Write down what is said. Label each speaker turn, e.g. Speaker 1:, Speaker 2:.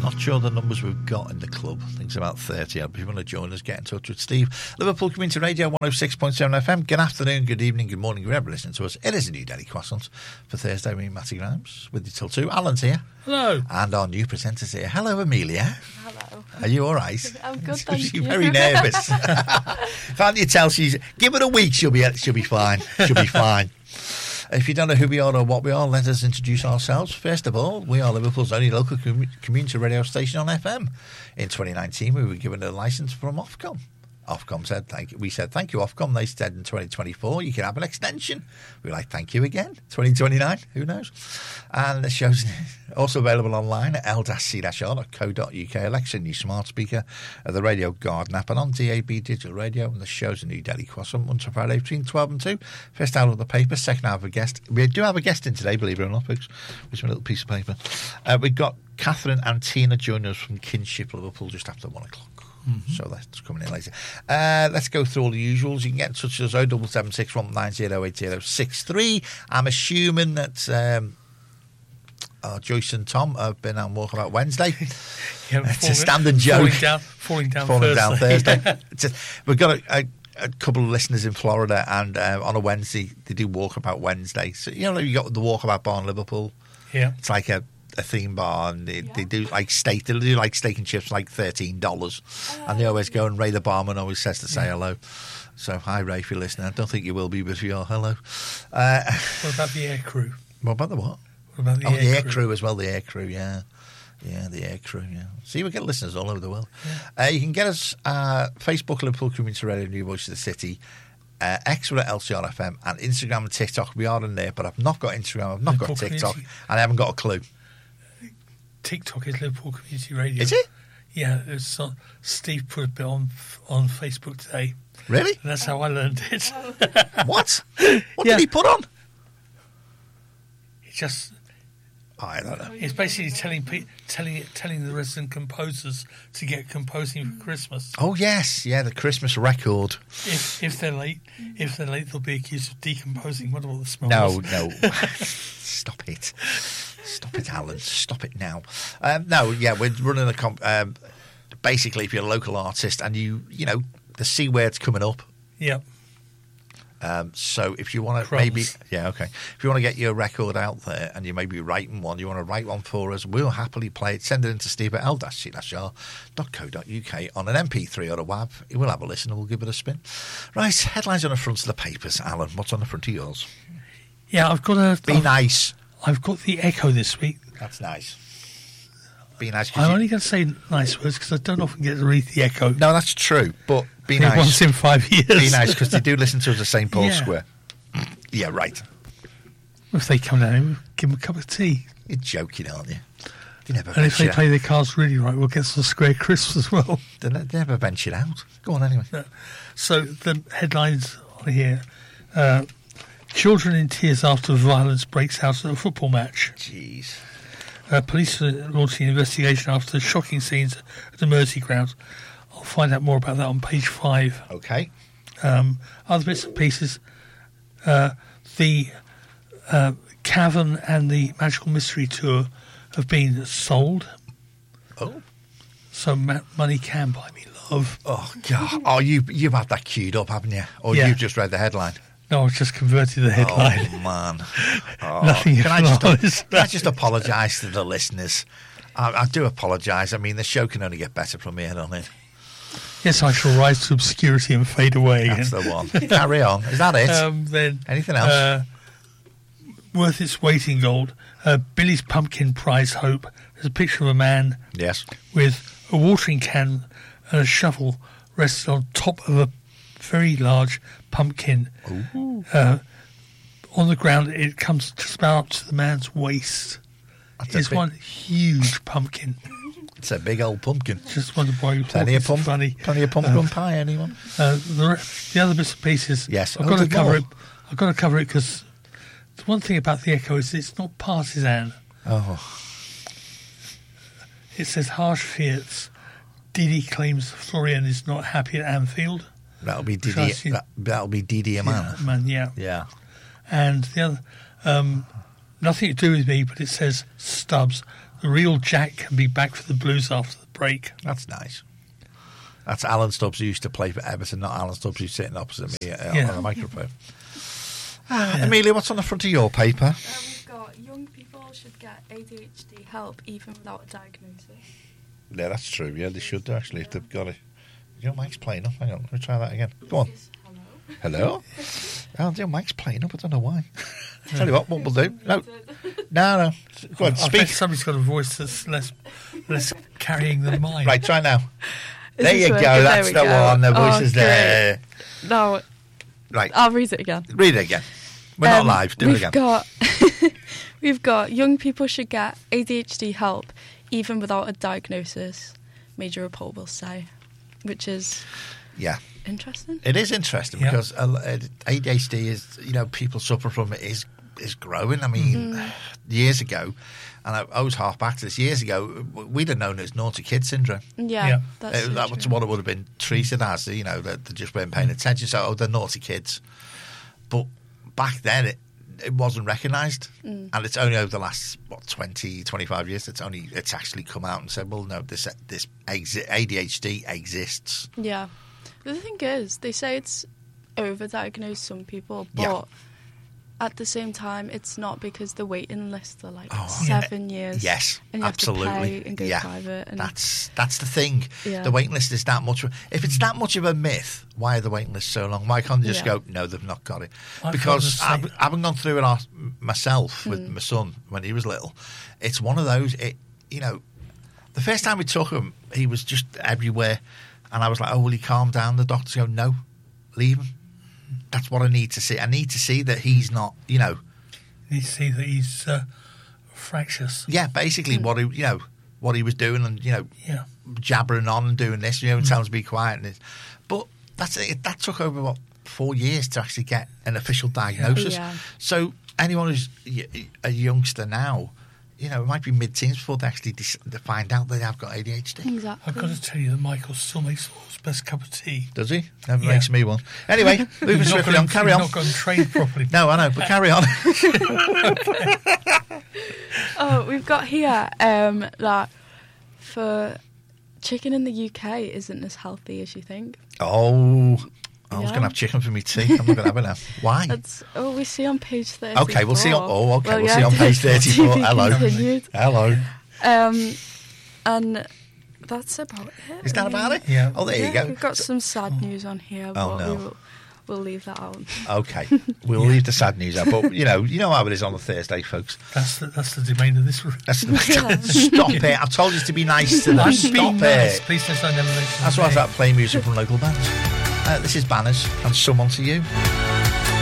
Speaker 1: not sure the numbers we've got in the club. I think it's about 30. If you want to join us, get in touch with Steve. Liverpool Community Radio 106.7 FM. Good afternoon, good evening, good morning, whoever listening to us. It is a New Daily Croissant for Thursday. Me, Matty Grimes, with you till 2. Alan's here.
Speaker 2: Hello.
Speaker 1: And our new presenter's here. Hello, Amelia.
Speaker 3: Hello.
Speaker 1: Are you all right?
Speaker 3: I'm good, thank
Speaker 1: She's
Speaker 3: you.
Speaker 1: very nervous. Can't you tell give it a week, she'll be fine. She'll be fine. If you don't know who we are or what we are, let us introduce ourselves. First of all, we are Liverpool's only local community radio station on FM. In 2019, we were given a licence from Ofcom. Ofcom said thank you. We said thank you, Ofcom. They said in 2024 you can have an extension. We were like, thank you again. 2029, who knows? And the show's also available online at l-c-r.co.uk. Alexa, new smart speaker, the Radio Garden app, and on DAB digital radio. And the show's a New Daily Croissant, Monday to Friday between 12 and 2. First hour of the paper, second hour of a guest. We do have a guest in today, believe it or not, folks. With a little piece of paper. We've got Catherine and Tina joining us from Kinship, Liverpool, just after 1 o'clock. Mm-hmm. So that's coming in later. Let's go through all the usuals. You can get in touch with us 07761 908063. I'm assuming that Joyce and Tom have been on Walkabout Wednesday. It's a standard joke.
Speaker 2: Falling down
Speaker 1: Thursday. We've got a couple of listeners in Florida, and on a Wednesday they do Walkabout Wednesday. So you got the Walkabout bar in Liverpool.
Speaker 2: Yeah,
Speaker 1: it's like a theme bar, and they do like steak. They do like steak and chips, like $13, and they always go, and Ray the barman always says to say hello. So hi Ray, if you're listening. I don't think you will be, but if you are, hello.
Speaker 2: What about the air crew?
Speaker 1: What about the what?
Speaker 2: What about the
Speaker 1: air crew as well? The air crew, yeah, the air crew, yeah. See, we get listeners all over the world. Yeah. You can get us Facebook, Liverpool Community Radio, New Voice of the City. X at LCR FM, and Instagram and TikTok. We are in there, but I've not got Instagram. I've not got TikTok, and I haven't got a clue.
Speaker 2: TikTok is Liverpool Community Radio.
Speaker 1: Is it?
Speaker 2: Yeah, Steve put a bit on Facebook today.
Speaker 1: Really?
Speaker 2: And that's how I learned it.
Speaker 1: What? What did he put on?
Speaker 2: He just...
Speaker 1: I don't know.
Speaker 2: It's basically telling the resident composers to get composing for Christmas.
Speaker 1: Oh yes, yeah, the Christmas record.
Speaker 2: If they're late, they'll be accused of decomposing. What all the smell?
Speaker 1: No. Stop it, Alan. Stop it now. No, yeah, we're running a basically, if you're a local artist and you know the C word's coming up.
Speaker 2: Yeah.
Speaker 1: So if you want to if you want to get your record out there and you may be writing one, you want to write one for us, we'll happily play it. Send it in to Steve at l-c-r.co.uk on an MP3 or a WAV. We'll have a listen and we'll give it a spin. Right, headlines on the front of the papers. Alan, what's on the front of yours?
Speaker 2: Yeah, I've got
Speaker 1: nice.
Speaker 2: I've got the Echo this week.
Speaker 1: That's nice. Be nice.
Speaker 2: I'm only going to say nice words because I don't often get to read the Echo.
Speaker 1: No, that's true, but be nice.
Speaker 2: Once in 5 years.
Speaker 1: Be nice because they do listen to us at St Paul's Square. Yeah, right.
Speaker 2: If they come down, give them a cup of tea.
Speaker 1: You're joking, aren't you?
Speaker 2: And if they play their cards really right, we'll get some square crisps as well.
Speaker 1: They never ventured out. Go on anyway.
Speaker 2: So the headlines on here. Children in tears after violence breaks out at a football match.
Speaker 1: Jeez.
Speaker 2: Police are launching an investigation after the shocking scenes at the Mersey ground. I'll find out more about that on page 5.
Speaker 1: Okay.
Speaker 2: Other bits and pieces. The Cavern and the Magical Mystery Tour have been sold.
Speaker 1: Oh.
Speaker 2: So money can buy me love.
Speaker 1: Oh, God. Oh, you've had that queued up, haven't you? Or you've just read the headline?
Speaker 2: No, I've just converted the headline.
Speaker 1: Oh, man. Oh,
Speaker 2: Nothing.
Speaker 1: Can I just apologise to the listeners? I do apologise. I mean, the show can only get better from here on in.
Speaker 2: Yes, I shall rise to obscurity and fade away again.
Speaker 1: That's the one. Carry on. Is that it?
Speaker 2: Then
Speaker 1: anything else?
Speaker 2: Worth its weight in gold. Billy's Pumpkin Prize Hope. There's a picture of a man with a watering can and a shovel rested on top of a very large pumpkin. On the ground, it comes just about up to the man's waist. It's one huge pumpkin.
Speaker 1: It's a big old pumpkin.
Speaker 2: Just wonder why you
Speaker 1: plenty of pumpkin pie. Anyone?
Speaker 2: The other bits and pieces.
Speaker 1: Yes,
Speaker 2: I've got to cover it. I've got to cover it because the one thing about the Echo is it's not partisan.
Speaker 1: Oh.
Speaker 2: It says harsh fiats. Didi claims Florian is not happy at Anfield.
Speaker 1: That'll be Didi. That'll be Didi Aman.
Speaker 2: Yeah. And the other, nothing to do with me, but it says Stubbs. The real Jack can be back for the Blues after the break.
Speaker 1: That's nice. That's Alan Stubbs, who used to play for Everton, not Alan Stubbs, who's sitting opposite me on a microphone. Amelia, what's on the front of your paper?
Speaker 3: We've got young people should get ADHD help even without a diagnosis.
Speaker 1: Yeah, that's true. Yeah, they should do, actually, if they've got it. Your mic's playing up. Hang on, let me try that again. Go on. Hello? Oh, your mic's playing up. I don't know why. Tell you what we'll do. No. Go on,
Speaker 2: I
Speaker 1: speak.
Speaker 2: bet somebody's got a voice that's less carrying than mine.
Speaker 1: Right, try now.
Speaker 3: Is
Speaker 1: there you
Speaker 3: this
Speaker 1: go.
Speaker 3: working?
Speaker 1: That's
Speaker 3: There
Speaker 1: the
Speaker 3: we go.
Speaker 1: one. The voice is
Speaker 3: great.
Speaker 1: there.
Speaker 3: No,
Speaker 1: Right.
Speaker 3: I'll read it again.
Speaker 1: Read it again. We're not live. Do it again.
Speaker 3: We've got young people should get ADHD help even without a diagnosis, Major Report will say, which is interesting.
Speaker 1: It is interesting because ADHD is, people suffer from it is growing. I mean, years ago, and I always hark back to this, years ago, we'd have known it as naughty kid syndrome.
Speaker 3: Yeah. That's
Speaker 1: that was what it would have been treated as, that they just weren't paying attention. So, they're naughty kids. But back then, it wasn't recognised. And it's only over the last, 20, 25 years, it's actually come out and said, well, no, this ADHD exists.
Speaker 3: Yeah. The thing is, they say it's overdiagnosed some people, but at the same time, it's not because the waiting lists are 7 years.
Speaker 1: Yes,
Speaker 3: and you
Speaker 1: absolutely.
Speaker 3: have to pay and go private. And
Speaker 1: that's the thing.
Speaker 3: Yeah.
Speaker 1: The waiting list is that much. If it's that much of a myth, why are the waiting lists so long? Why can't they just go, no, they've not got it? Because having gone through it myself with my son when he was little, it's one of those, the first time we took him, he was just everywhere. And I was like, oh, will he calm down? The doctors go, no, leave him. That's what I need to see. I need to see that he's not,
Speaker 2: You need to see that he's fractious.
Speaker 1: Yeah, basically what he was doing and, jabbering on and doing this, and telling him to be quiet. But that took over, 4 years to actually get an official diagnosis.
Speaker 3: Yeah.
Speaker 1: So anyone who's a youngster now, it might be mid-teens before they actually find out they have got ADHD.
Speaker 3: Exactly.
Speaker 2: I've got to tell you that Michael still makes his best cup of tea.
Speaker 1: Does he? Never makes me one. Anyway, moving swiftly on. Carry on.
Speaker 2: He's not got trained properly.
Speaker 1: No, I know, but carry on.
Speaker 3: Oh, we've got here that for chicken in the UK isn't as healthy as you think.
Speaker 1: Oh, I was going to have chicken for me tea. I'm not going to have it now. Why?
Speaker 3: We see on page 34.
Speaker 1: Okay, we'll see on. We'll see on page 34. Hello.
Speaker 3: Continued.
Speaker 1: Hello.
Speaker 3: And that's about it.
Speaker 1: Is that about it?
Speaker 2: Yeah.
Speaker 1: Oh, there you go.
Speaker 3: We've got some sad news on here, but we'll leave that out.
Speaker 1: Okay, we'll leave the sad news out. But you know how it is on a Thursday, folks.
Speaker 2: That's the domain of this room.
Speaker 1: Stop it! I've told you to be nice to them. Stop it!
Speaker 2: Please don't never mention.
Speaker 1: That's why I start playing music from local bands. This is Banners and Someone to You.